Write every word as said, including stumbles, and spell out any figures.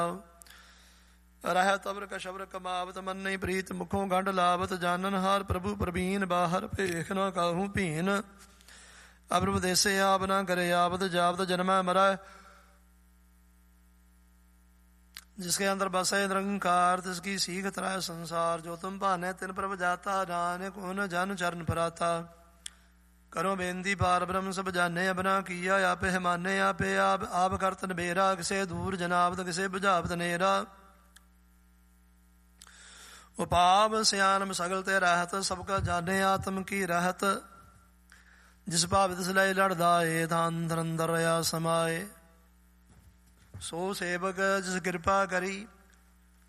ਰਹਿਤ ਅਬਰ ਕਸ਼ਬਰ ਕਮਾਵਤ ਮੰਨਈ ਪ੍ਰੀਤ ਮੁਖੋਂ ਗੰਢ ਲਾਵਤ ਜਾਨਨ ਹਾਰ ਪ੍ਰਭੂ ਪ੍ਰਵੀਨ ਬਾਹਰ ਭੇਖ ਨਾ ਕਾਹੂ ਭੀਨ ਅਬਰ ਵਿਦੇਸੇ ਆਪ ਨਾ ਕਰੇ ਆਵਤ ਜਾਵਤ ਜਨਮੈ ਮਰੈ जिसके अंदर बसे निरंकार तिसकी सीख त्राय संसार जो तुम भाने तिन प्रभ जाता जाने कौन जन चरण फराता करो बेनती पार ब्रह्म सब जाने अपना किया आपे माने आपे आप आप करत नबेरा किसे दूर जनावत किसे बुझावत नेरा उपाप सियानम सगल ते रहत सबका जाने आत्म की रहत जिस भाव तिस लय लड़दा ए धान अंदर रया समाए सो सेवक जिस कृपा करी